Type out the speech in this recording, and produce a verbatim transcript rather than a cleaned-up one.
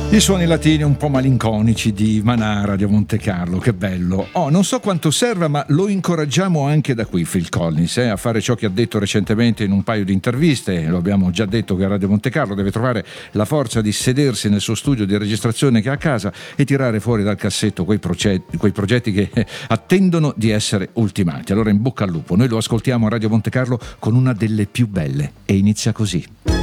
I suoni latini un po' malinconici di Manara di Monte Carlo, che bello. Oh, non so quanto serva, ma lo incoraggiamo anche da qui, Phil Collins, eh, a fare ciò che ha detto recentemente in un paio di interviste. Lo abbiamo già detto che a Radio Monte Carlo deve trovare la forza di sedersi nel suo studio di registrazione che ha a casa e tirare fuori dal cassetto quei progetti, quei progetti che attendono di essere ultimati. Allora in bocca al lupo, noi lo ascoltiamo a Radio Monte Carlo con una delle più belle e inizia così.